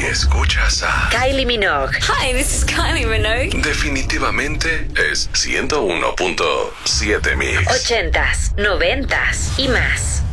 Escuchas a Kylie Minogue. Hi, this is Kylie Minogue. Definitivamente es 101.7 Mix. 80s, 90s y más.